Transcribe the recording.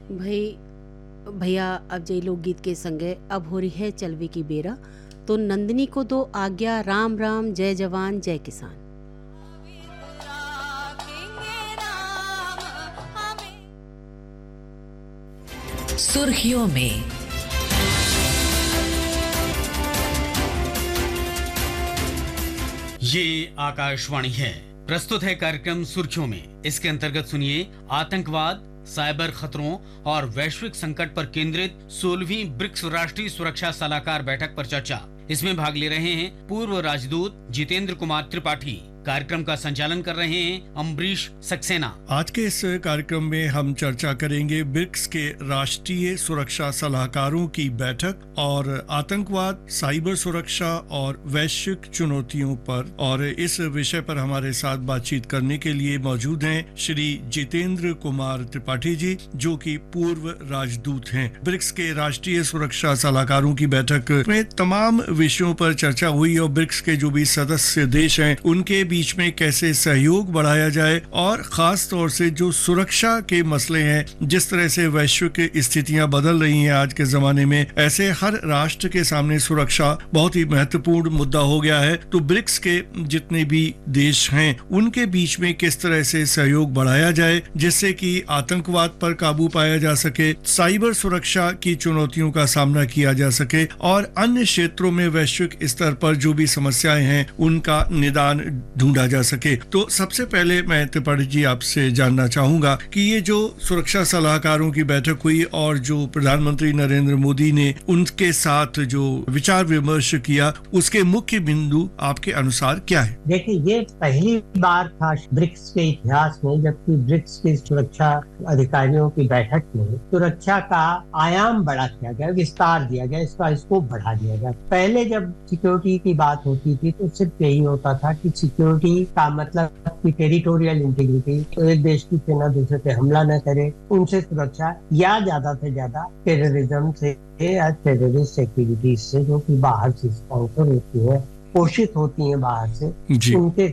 भाई भैया अब जय लोकगीत के संगे अब हो रही है चलवे की बेरा, तो नंदिनी को दो आज्ञा। राम राम, जय जवान जय किसान। सुर्खियों में। ये आकाशवाणी है, प्रस्तुत है कार्यक्रम सुर्खियों में। इसके अंतर्गत सुनिए आतंकवाद, साइबर खतरों और वैश्विक संकट पर केंद्रित 16वीं ब्रिक्स राष्ट्रीय सुरक्षा सलाहकार बैठक पर चर्चा। इसमें भाग ले रहे हैं पूर्व राजदूत जितेंद्र कुमार त्रिपाठी। कार्यक्रम का संचालन कर रहे हैं अम्बरीश सक्सेना। आज के इस कार्यक्रम में हम चर्चा करेंगे ब्रिक्स के राष्ट्रीय सुरक्षा सलाहकारों की बैठक और आतंकवाद, साइबर सुरक्षा और वैश्विक चुनौतियों पर। और इस विषय पर हमारे साथ बातचीत करने के लिए मौजूद हैं श्री जितेंद्र कुमार त्रिपाठी जी, जो कि पूर्व राजदूत हैं। ब्रिक्स के राष्ट्रीय सुरक्षा सलाहकारों की बैठक में तमाम विषयों पर चर्चा हुई और ब्रिक्स के जो भी सदस्य देश हैं उनके बीच में कैसे सहयोग बढ़ाया जाए और खास तौर से जो सुरक्षा के मसले हैं, जिस तरह से वैश्विक स्थितियां बदल रही हैं आज के जमाने में, ऐसे हर राष्ट्र के सामने सुरक्षा बहुत ही महत्वपूर्ण मुद्दा हो गया है। तो ब्रिक्स के जितने भी देश हैं उनके बीच में किस तरह से सहयोग बढ़ाया जाए जिससे कि आतंकवाद पर काबू पाया जा सके, साइबर सुरक्षा की चुनौतियों का सामना किया जा सके और अन्य क्षेत्रों में वैश्विक स्तर पर जो भी समस्याएं हैं उनका निदान ढूंढा जा सके। तो सबसे पहले मैं त्रिपाठी जी आपसे जानना चाहूंगा कि ये जो सुरक्षा सलाहकारों की बैठक हुई और जो प्रधानमंत्री नरेंद्र मोदी ने उनके साथ जो विचार विमर्श किया, उसके मुख्य बिंदु आपके अनुसार क्या है? देखिए, ये पहली बार था ब्रिक्स के इतिहास में जबकि ब्रिक्स के सुरक्षा अधिकारियों की बैठक में सुरक्षा का आयाम बढ़ा दिया गया, विस्तार दिया गया, इसका स्कोप बढ़ा दिया गया। पहले जब सिक्योरिटी की बात होती थी तो सिर्फ यही होता था कि सिक्योरिटी का मतलब कि टेरिटोरियल इंटीग्रिटी, तो एक देश की सेना दूसरे पे हमला न करे, उनसे सुरक्षा, या ज्यादा से ज्यादा टेररिज्म से या टेररिस्ट एक्टिविटीज से जो कि बाहर से स्पॉन्सर होती है, पोषित होती है बाहर से, उनके